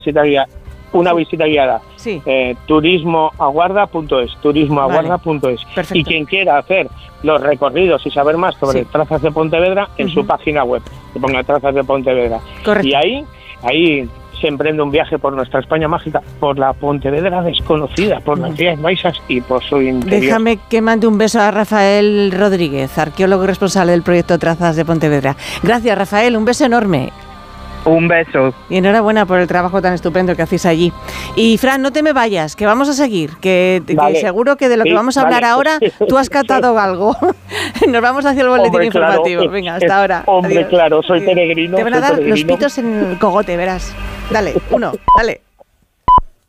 visita guiada. Sí. Turismoaguarda.es, turismoaguarda.es. Perfecto. Y quien quiera hacer los recorridos y saber más sobre Trazas de Pontevedra, en su página web, que ponga Trazas de Pontevedra. Correcto. Y ahí se emprende un viaje por nuestra España mágica, por la Pontevedra desconocida, por las Rías Baixas y por su interior. Déjame que mande un beso a Rafael Rodríguez, arqueólogo responsable del proyecto Trazas de Pontevedra. Gracias, Rafael, un beso enorme. Un beso. Y enhorabuena por el trabajo tan estupendo que hacéis allí. Y Fran, no te me vayas, que vamos a seguir, que seguro que de lo que vamos a hablar ahora tú has catado algo. Nos vamos hacia el boletín informativo. Venga, hasta ahora. Hombre, adiós. claro, soy peregrino. Te van a dar los pitos en el cogote, verás. Dale, dale.